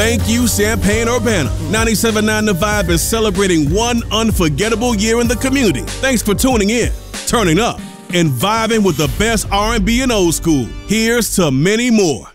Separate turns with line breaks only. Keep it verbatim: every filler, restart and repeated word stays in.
Thank you, Champaign-Urbana. ninety-seven point nine The Vibe is celebrating one unforgettable year in the community. Thanks for tuning in, turning up, and vibing with the best R and B and old school. Here's to many more.